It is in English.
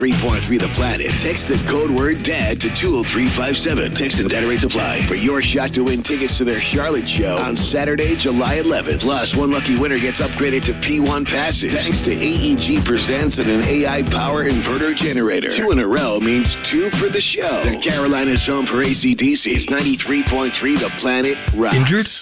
3.3 The Planet. Text the code word DAD to 20357. Text and data rates apply for your shot to win tickets to their Charlotte show on Saturday, July 11th. Plus, one lucky winner gets upgraded to P1 passes thanks to AEG Presents and an AI power inverter generator. 2 in a row means 2 for the show. The Carolinas home for AC/DC is 93.3 The Planet Rocks. Injured?